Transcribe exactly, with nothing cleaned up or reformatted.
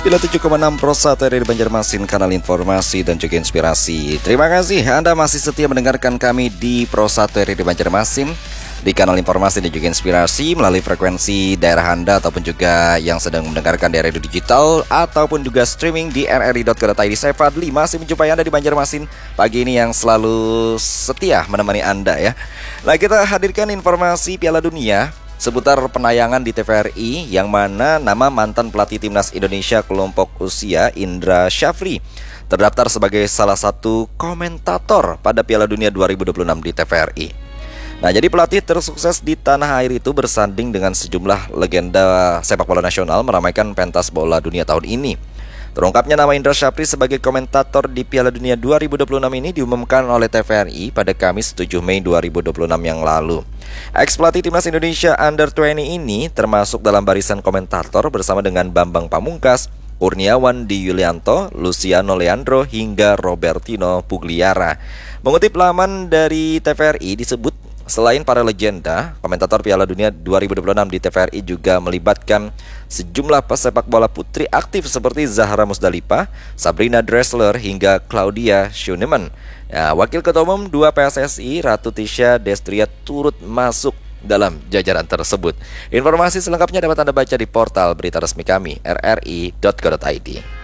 sembilan puluh tujuh koma enam Pro satu dari Banjarmasin, kanal informasi dan juga inspirasi. Terima kasih Anda masih setia mendengarkan kami di Pro satu dari Banjarmasin, di kanal informasi dan juga inspirasi melalui frekuensi daerah Anda ataupun juga yang sedang mendengarkan di radio digital ataupun juga streaming di r r i dot co dot i d. Saya Fadli masih menjumpai Anda di Banjarmasin pagi ini yang selalu setia menemani Anda ya. Nah, kita hadirkan informasi Piala Dunia seputar penayangan di T V R I, yang mana nama mantan pelatih timnas Indonesia kelompok usia Indra Syafri terdaftar sebagai salah satu komentator pada Piala Dunia dua ribu dua puluh enam di T V R I. Nah, jadi pelatih tersukses di tanah air itu bersanding dengan sejumlah legenda sepak bola nasional meramaikan pentas bola dunia tahun ini. Terungkapnya nama Indra Syafri sebagai komentator di Piala Dunia dua ribu dua puluh enam ini diumumkan oleh T V R I pada Kamis tujuh Mei dua ribu dua puluh enam yang lalu. Ex-pelatih timnas Indonesia Under dua puluh ini termasuk dalam barisan komentator bersama dengan Bambang Pamungkas, Kurniawan Di Yulianto, Luciano Leandro hingga Robertino Pugliara. Mengutip laman dari T V R I disebut, selain para legenda, komentator Piala Dunia dua ribu dua puluh enam di T V R I juga melibatkan sejumlah pesepak bola putri aktif seperti Zahra Musdalifah, Sabrina Dressler hingga Claudia Schunemann. Ya, Wakil Ketua Umum dua P S S I Ratu Tisha Destria turut masuk dalam jajaran tersebut. Informasi selengkapnya dapat Anda baca di portal berita resmi kami r r i dot co dot i d.